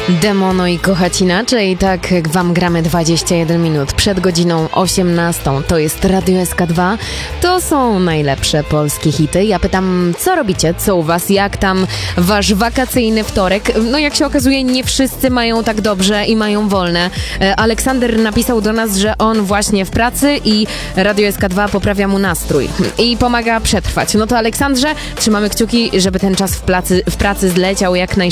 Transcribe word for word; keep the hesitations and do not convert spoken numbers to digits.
Demono i kochać inaczej, tak jak wam gramy dwadzieścia jeden minut przed godziną osiemnastą. To jest Radio S K dwa, to są najlepsze polskie hity. Ja pytam, co robicie, co u was, jak tam wasz wakacyjny wtorek? No jak się okazuje, nie wszyscy mają tak dobrze i mają wolne. Aleksander napisał do nas, że on właśnie w pracy i Radio S K dwa poprawia mu nastrój i pomaga przetrwać. No to Aleksandrze, trzymamy kciuki, żeby ten czas w pracy, w pracy zleciał jak najszybciej.